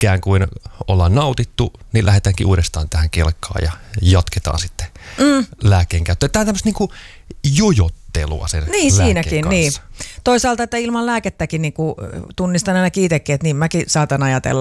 ikään kuin ollaan nautittu, niin lähdetäänkin uudestaan tähän kelkkaan ja jatketaan sitten lääkkeen käyttöä. Tämä on tämmöistä niin kuin jojottelua sen niin, siinäkin, kanssa. niin. Toisaalta, että ilman lääkettäkin niin kuin tunnistan ainakin itsekin, että niin mäkin saatan ajatella,